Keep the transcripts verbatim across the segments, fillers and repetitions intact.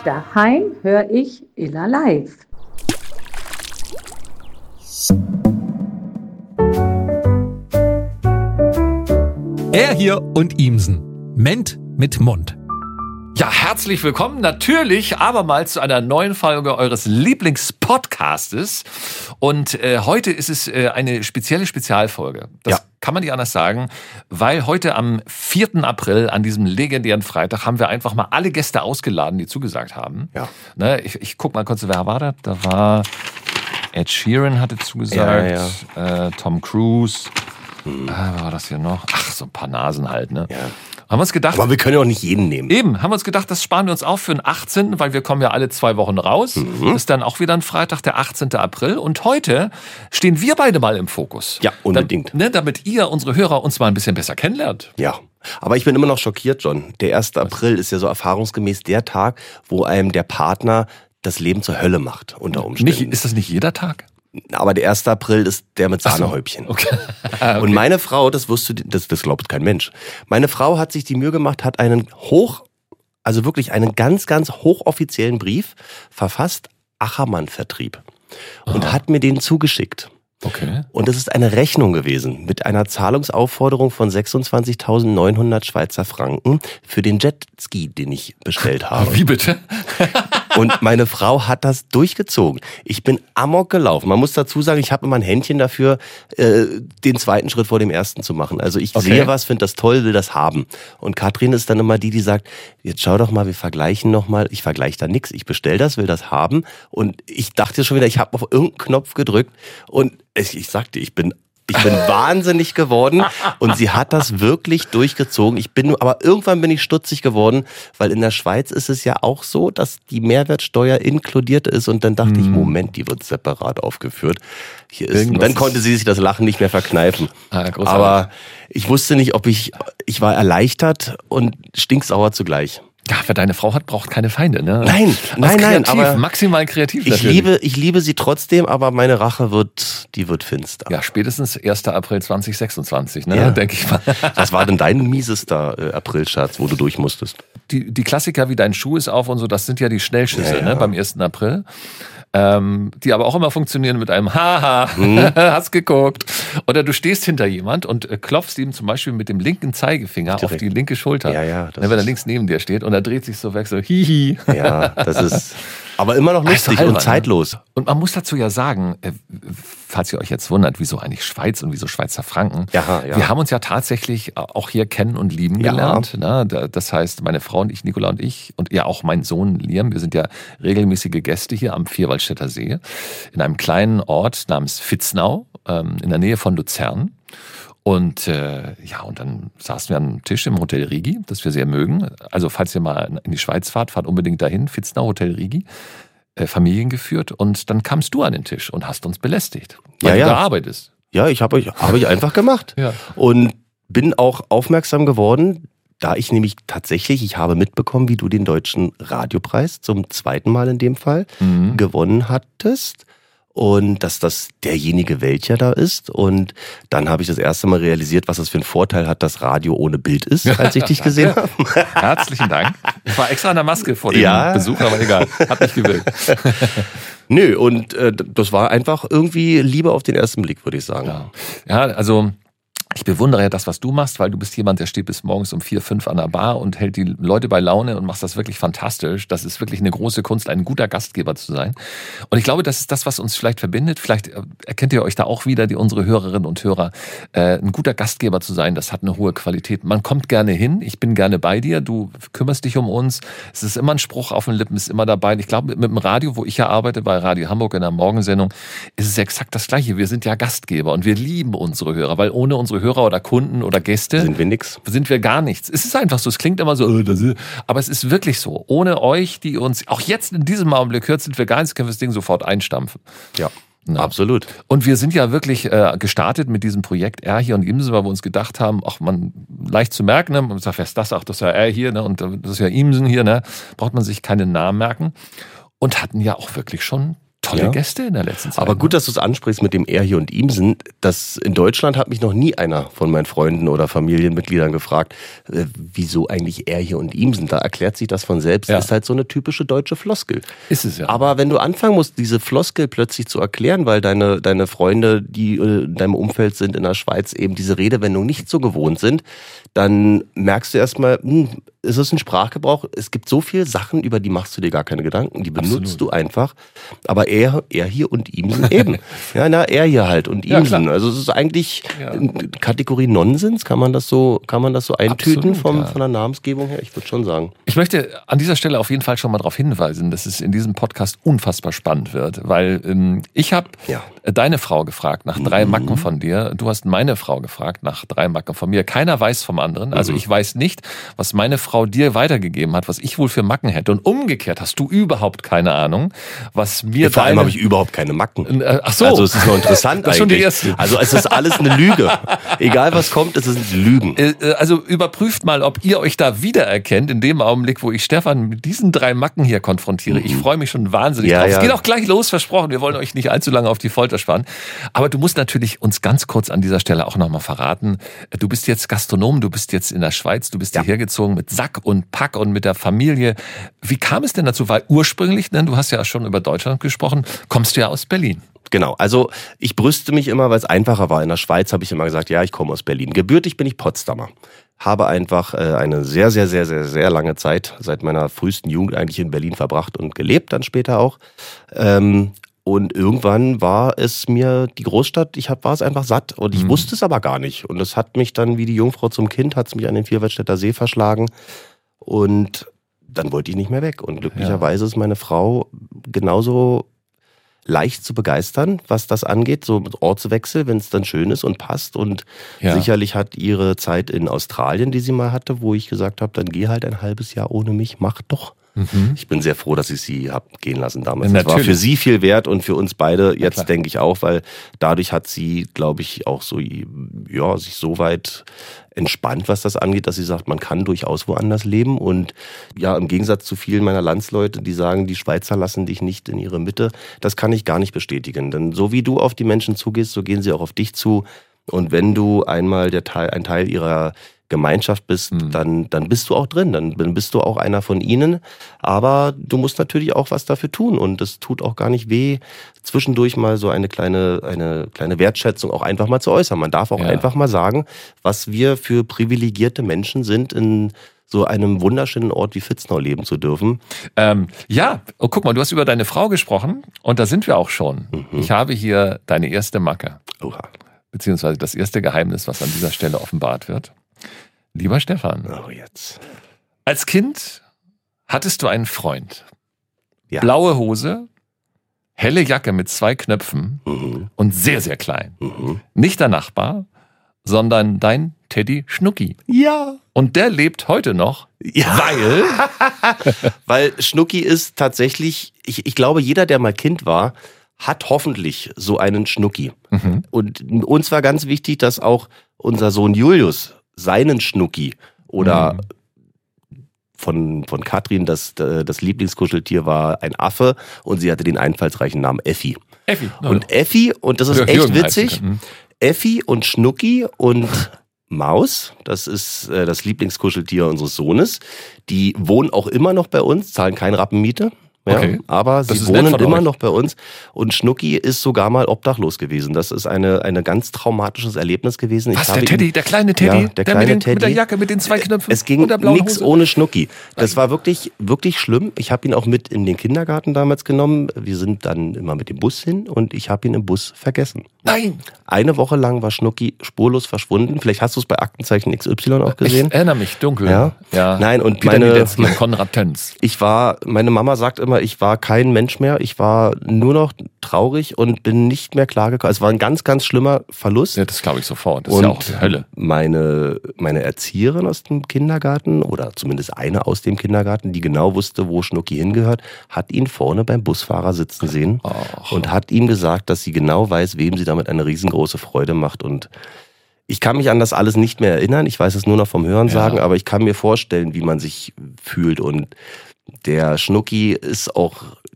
Daheim höre ich Illa live. Er hier und Imsen. Ment mit Mund. Ja, herzlich willkommen natürlich abermals zu einer neuen Folge eures Lieblingspodcastes. Und äh, heute ist es äh, eine spezielle Spezialfolge. Das ja. kann man nicht anders sagen, weil heute am vierten April, an diesem legendären Freitag, haben wir einfach mal alle Gäste ausgeladen, die zugesagt haben. Ja. Ne, ich, ich guck mal kurz, wer war da? Da war Ed Sheeran hatte zugesagt, ja, ja. Äh, Tom Cruise. Hm. Äh, was war das hier noch? Ach, so ein paar Nasen halt, ne? Ja. Haben wir uns gedacht, aber wir können ja auch nicht jeden nehmen. Eben, haben wir uns gedacht, das sparen wir uns auf für den achtzehnten, weil wir kommen ja alle zwei Wochen raus. Mhm. Das ist dann auch wieder ein Freitag, der achtzehnten April. Und heute stehen wir beide mal im Fokus. Ja, unbedingt. Da, ne, damit ihr, unsere Hörer, uns mal ein bisschen besser kennenlernt. Ja, aber ich bin immer noch schockiert, John. Der erste April ist ja so erfahrungsgemäß der Tag, wo einem der Partner das Leben zur Hölle macht, unter Umständen. Nicht, ist das nicht jeder Tag? Aber der erste April ist der mit Sahnehäubchen. So, okay. okay. Und meine Frau, das wirst du, das, das glaubt kein Mensch. Meine Frau hat sich die Mühe gemacht, hat einen hoch, also wirklich einen ganz, ganz hochoffiziellen Brief verfasst, Achermann-Vertrieb. Und Aha. hat mir den zugeschickt. Okay. Und das ist eine Rechnung gewesen mit einer Zahlungsaufforderung von sechsundzwanzigtausendneunhundert Schweizer Franken für den Jetski, den ich bestellt habe. Wie bitte? Und meine Frau hat das durchgezogen. Ich bin amok gelaufen. Man muss dazu sagen, ich habe immer ein Händchen dafür, äh, den zweiten Schritt vor dem ersten zu machen. Also ich okay. sehe was, finde das toll, will das haben. Und Katrin ist dann immer die, die sagt, jetzt schau doch mal, wir vergleichen noch mal. Ich vergleiche da nichts. Ich bestell das, will das haben. Und ich dachte schon wieder, ich habe auf irgendeinen Knopf gedrückt. Und ich, ich sagte, ich bin Ich bin wahnsinnig geworden und sie hat das wirklich durchgezogen. Ich bin, aber irgendwann bin ich stutzig geworden, weil in der Schweiz ist es ja auch so, dass die Mehrwertsteuer inkludiert ist und dann dachte mm. ich, Moment, die wird separat aufgeführt. Hier ist, und dann konnte sie sich das Lachen nicht mehr verkneifen. Ah, aber ich wusste nicht, ob ich, ich war erleichtert und stinksauer zugleich. Ja, wer deine Frau hat, braucht keine Feinde, ne? Nein, nein, nein, aber maximal kreativ ich natürlich. liebe, ich liebe sie trotzdem, aber meine Rache wird, die wird finster. Ja, spätestens ersten April zweitausendsechsundzwanzig, ne? Ja. Denke ich mal. Was war denn dein miesester äh, Aprilscherz, wo du durch musstest? Die, die Klassiker wie dein Schuh ist auf und so, das sind ja die Schnellschüsse, ja, ja. ne? Beim ersten April. Ähm, die aber auch immer funktionieren mit einem Haha, hm. hast geguckt. Oder du stehst hinter jemand und äh, klopfst ihm zum Beispiel mit dem linken Zeigefinger Direkt. auf die linke Schulter. Ja, ja, das wenn er links neben dir steht und er dreht sich so weg, so hihi. Ja, das ist aber immer noch lustig also und zeitlos. Ne? Und man muss dazu ja sagen, äh, falls ihr euch jetzt wundert, wieso eigentlich Schweiz und wieso Schweizer Franken. Ja, ja. Wir haben uns ja tatsächlich auch hier kennen und lieben ja. gelernt. Ne? Das heißt, meine Frau und ich, Nicola und ich und ja auch mein Sohn Liam, wir sind ja regelmäßige Gäste hier am Vierwaldstätter See in einem kleinen Ort namens Vitznau ähm, in der Nähe von Luzern. Und äh, ja, und dann saßen wir am Tisch im Hotel Rigi, das wir sehr mögen. Also falls ihr mal in die Schweiz fahrt, fahrt unbedingt dahin, Vitznau, Hotel Rigi, äh, familiengeführt. Und dann kamst du an den Tisch und hast uns belästigt, weil ja, du ja. da arbeitest. Ja, ich habe hab ich einfach gemacht. Ja. Und bin auch aufmerksam geworden, da ich nämlich tatsächlich, ich habe mitbekommen, wie du den Deutschen Radiopreis zum zweiten Mal in dem Fall mhm. gewonnen hattest. Und dass das derjenige welcher da ist. Und dann habe ich das erste Mal realisiert, was das für einen Vorteil hat, dass Radio ohne Bild ist, als ich dich gesehen habe. Herzlichen Dank. Ich war extra an der Maske vor dem ja. Besuch, aber egal. Hat nicht gewirkt. Nö, und äh, das war einfach irgendwie Liebe auf den ersten Blick, würde ich sagen. Ja, ja also ich bewundere ja das, was du machst, weil du bist jemand, der steht bis morgens um vier, fünf an der Bar und hält die Leute bei Laune und machst das wirklich fantastisch. Das ist wirklich eine große Kunst, ein guter Gastgeber zu sein. Und ich glaube, das ist das, was uns vielleicht verbindet. Vielleicht erkennt ihr euch da auch wieder, die unsere Hörerinnen und Hörer. Äh, ein guter Gastgeber zu sein, das hat eine hohe Qualität. Man kommt gerne hin, ich bin gerne bei dir, du kümmerst dich um uns. Es ist immer ein Spruch auf den Lippen, ist immer dabei. Ich glaube, mit dem Radio, wo ich ja arbeite, bei Radio Hamburg in der Morgensendung, ist es exakt das Gleiche. Wir sind ja Gastgeber und wir lieben unsere Hörer, weil ohne unsere Hörer oder Kunden oder Gäste sind wir nix. Sind wir gar nichts. Es ist einfach so, es klingt immer so, aber es ist wirklich so. Ohne euch, die uns auch jetzt in diesem Augenblick hört, sind wir gar nichts, können wir das Ding sofort einstampfen. Ja. Ja. Absolut. Und wir sind ja wirklich äh, gestartet mit diesem Projekt R hier und Imsen, weil wir uns gedacht haben, ach man, leicht zu merken, ne? Man sagt, wer ist das? Ach, das ist ja R hier, ne? Und das ist ja Imsen hier, ne? Braucht man sich keinen Namen merken. Und hatten ja auch wirklich schon tolle Ja. Gäste in der letzten Zeit. Aber gut, dass du es ansprichst mit dem Er hier und Ihmsen. Das in Deutschland hat mich noch nie einer von meinen Freunden oder Familienmitgliedern gefragt, äh, wieso eigentlich Er hier und Ihmsen. Da erklärt sich das von selbst. Ja. Ist halt so eine typische deutsche Floskel. Ist es ja. Aber wenn du anfangen musst, diese Floskel plötzlich zu erklären, weil deine, deine Freunde, die äh, in deinem Umfeld sind in der Schweiz, eben diese Redewendung nicht so gewohnt sind, dann merkst du erstmal, hm, es ist ein Sprachgebrauch. Es gibt so viele Sachen, über die machst du dir gar keine Gedanken. Die benutzt Absolut. du einfach. Aber er, er hier und Ihmsen eben. Ja, na, er hier halt und Ja, Ihmsen. klar. Also es ist eigentlich Ja. Kategorie Nonsens. Kann man das so, kann man das so eintüten Absolut, vom, ja. von der Namensgebung her? Ich würde schon sagen. Ich möchte an dieser Stelle auf jeden Fall schon mal darauf hinweisen, dass es in diesem Podcast unfassbar spannend wird, weil ähm, ich habe Ja. deine Frau gefragt nach drei Mhm. Macken von dir, du hast meine Frau gefragt nach drei Macken von mir. Keiner weiß vom anderen, also Mhm. ich weiß nicht, was meine Frau dir weitergegeben hat, was ich wohl für Macken hätte, und umgekehrt hast du überhaupt keine Ahnung, was mir Vor allem deine... habe ich überhaupt keine Macken. Äh, Ach so, Also es ist noch interessant Das ist schon die eigentlich. erste. Also es ist alles eine Lüge. Egal was kommt, es sind Lügen. Äh, Also überprüft mal, ob ihr euch da wiedererkennt in dem Augenblick, wo ich Stefan mit diesen drei Macken hier konfrontiere. Ich freue mich schon wahnsinnig Ja, drauf. ja. Es geht auch gleich los, versprochen. Wir wollen euch nicht allzu lange auf die Folter spannen. Aber du musst natürlich uns ganz kurz an dieser Stelle auch nochmal verraten. Du bist jetzt Gastronom, du bist jetzt in der Schweiz, du bist Ja. hierher gezogen mit Sack und Pack und mit der Familie. Wie kam es denn dazu? Weil ursprünglich, denn du hast ja schon über Deutschland gesprochen, kommst du ja aus Berlin. Genau, also ich brüste mich immer, weil es einfacher war. In der Schweiz habe ich immer gesagt, ja, ich komme aus Berlin. Gebürtig bin ich Potsdamer. Habe einfach äh, eine sehr, sehr, sehr, sehr, sehr lange Zeit, seit meiner frühesten Jugend eigentlich in Berlin verbracht und gelebt, dann später auch. Ähm, und irgendwann war es mir die Großstadt, ich hab, war es einfach satt und ich Mhm. wusste es aber gar nicht. Und es hat mich dann wie die Jungfrau zum Kind, hat es mich an den Vierwaldstätter See verschlagen und dann wollte ich nicht mehr weg. Und glücklicherweise ist meine Frau genauso leicht zu begeistern, was das angeht, so mit Ortswechsel, wenn es dann schön ist und passt. Und Ja. sicherlich hat ihre Zeit in Australien, die sie mal hatte, wo ich gesagt habe, dann geh halt ein halbes Jahr ohne mich, mach doch. Mhm. Ich bin sehr froh, dass ich sie hab gehen lassen damals. Ja, Das war natürlich. für sie viel wert und für uns beide klar. jetzt, denke ich auch, weil dadurch hat sie, glaube ich, auch so, ja, sich so weit entspannt, was das angeht, dass sie sagt, man kann durchaus woanders leben. Und ja, im Gegensatz zu vielen meiner Landsleute, die sagen, die Schweizer lassen dich nicht in ihre Mitte, das kann ich gar nicht bestätigen. Denn so wie du auf die Menschen zugehst, so gehen sie auch auf dich zu. Und wenn du einmal der Teil, ein Teil ihrer Gemeinschaft bist, Mhm. dann, dann bist du auch drin, dann bist du auch einer von ihnen. Aber du musst natürlich auch was dafür tun und es tut auch gar nicht weh, zwischendurch mal so eine kleine, eine kleine Wertschätzung auch einfach mal zu äußern. Man darf auch Ja. einfach mal sagen, was wir für privilegierte Menschen sind, in so einem wunderschönen Ort wie Vitznau leben zu dürfen. Ähm, ja, oh, guck mal, du hast über deine Frau gesprochen und da sind wir auch schon. Mhm. Ich habe hier deine erste Macke, Oha. beziehungsweise das erste Geheimnis, was an dieser Stelle offenbart wird. Lieber Stefan, Oh, jetzt. als Kind hattest du einen Freund. Ja. Blaue Hose, helle Jacke mit zwei Knöpfen Mhm. und sehr, sehr klein. Mhm. Nicht der Nachbar, sondern dein Teddy Schnucki. Ja. Und der lebt heute noch, Ja. weil... Weil Schnucki ist tatsächlich, ich, ich glaube, jeder, der mal Kind war, hat hoffentlich so einen Schnucki. Mhm. Und uns war ganz wichtig, dass auch unser Sohn Julius seinen Schnucki oder Mhm. von, von Katrin, das, das Lieblingskuscheltier war ein Affe und sie hatte den einfallsreichen Namen Effi. Effi. Und Effi, und das ist Ja, echt Jürgen heißt witzig, sie. Mhm. Effi und Schnucki und Maus, das ist äh, das Lieblingskuscheltier unseres Sohnes, die wohnen auch immer noch bei uns, zahlen keine Rappenmiete. Ja, Okay. aber Das sie ist nett wohnen von immer euch. noch bei uns und Schnucki ist sogar mal obdachlos gewesen. Das ist eine eine ganz traumatisches Erlebnis gewesen. Ich Was, habe der Teddy, ihn- der kleine Teddy? Ja, der kleine mit, den, Teddy. mit der Jacke, mit den zwei Knöpfen Es ging und der blauen nichts Hose? ohne Schnucki. Das war wirklich, wirklich schlimm. Ich habe ihn auch mit in den Kindergarten damals genommen. Wir sind dann immer mit dem Bus hin und ich habe ihn im Bus vergessen. Nein, Eine Woche lang war Schnucki spurlos verschwunden. Vielleicht hast du es bei Aktenzeichen X Y auch gesehen. ich erinnere mich, dunkel. Ja? ja. Nein, und Peter meine- Niedetzky und Konrad Töns. Ich war, meine Mama sagt immer, ich war kein Mensch mehr. Ich war nur noch traurig und bin nicht mehr klargekommen. Es war ein ganz, ganz schlimmer Verlust. Ja, das glaube ich sofort. Das ist Und ja auch die Hölle. meine, meine Erzieherin aus dem Kindergarten oder zumindest eine aus dem Kindergarten, die genau wusste, wo Schnucki hingehört, hat ihn vorne beim Busfahrer sitzen sehen Ach. und hat ihm gesagt, dass sie genau weiß, wem sie damit eine riesengroße Freude macht. Und ich kann mich an das alles nicht mehr erinnern. Ich weiß es nur noch vom Hörensagen, Ja. aber ich kann mir vorstellen, wie man sich fühlt. Und der Schnucki ist auch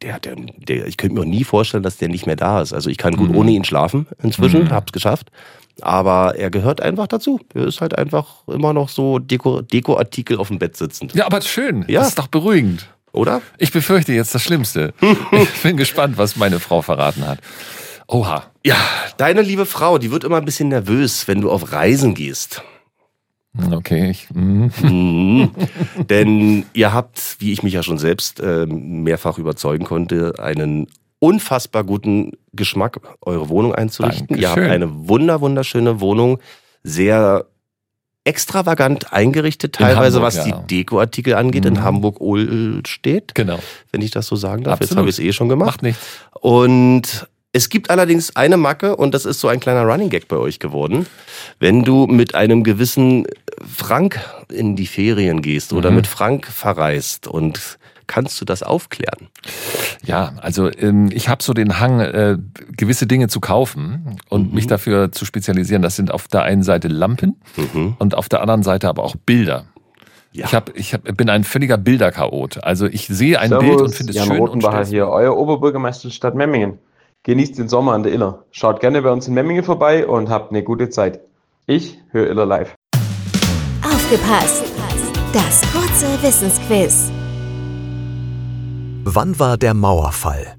der, der, der, ich könnte mir auch nie vorstellen, dass der nicht mehr da ist. Also ich kann gut mhm. ohne ihn schlafen inzwischen, mhm. hab's geschafft. Aber er gehört einfach dazu. Er ist halt einfach immer noch so Deko, Dekoartikel auf dem Bett sitzend. Ja, aber schön. Ja. Das ist doch beruhigend. Oder? Ich befürchte jetzt das Schlimmste. Ich bin gespannt, was meine Frau verraten hat. Oha. Ja, deine liebe Frau, die wird immer ein bisschen nervös, wenn du auf Reisen gehst. Okay. Ich, mm. mhm. Denn ihr habt, wie ich mich ja schon selbst äh, mehrfach überzeugen konnte, einen unfassbar guten Geschmack, eure Wohnung einzurichten. Dankeschön. Ihr habt eine wunder, wunderschöne Wohnung, sehr extravagant eingerichtet, teilweise Hamburg, was ja. die Dekoartikel angeht, mhm. in Hamburg-Ohlstedt. Genau. Wenn ich das so sagen darf. Absolut. Jetzt habe ich es eh schon gemacht. Macht nichts. Und es gibt allerdings eine Macke und das ist so ein kleiner Running Gag bei euch geworden. Wenn du mit einem gewissen Frank in die Ferien gehst oder mhm. mit Frank verreist, und kannst du das aufklären? Ja, also ähm, ich habe so den Hang, äh, gewisse Dinge zu kaufen und mhm. mich dafür zu spezialisieren. Das sind auf der einen Seite Lampen mhm. und auf der anderen Seite aber auch Bilder. Ja. Ich, hab, ich hab, bin ein völliger Bilderchaot. Also ich sehe ein Servus, Bild und finde es Jan schön. Rotenbacher und hier, euer Oberbürgermeister der Stadt Memmingen. Genießt den Sommer an der Iller. Schaut gerne bei uns in Memmingen vorbei und habt eine gute Zeit. Ich höre Iller live. Aufgepasst! Das kurze Wissensquiz. Wann war der Mauerfall?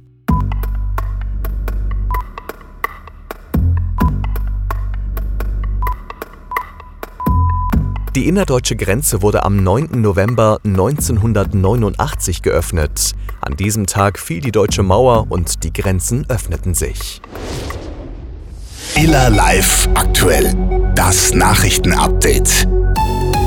Die innerdeutsche Grenze wurde am neunten November neunzehnhundertneunundachtzig geöffnet. An diesem Tag fiel die Deutsche Mauer und die Grenzen öffneten sich. Iller live aktuell. Das Nachrichtenupdate.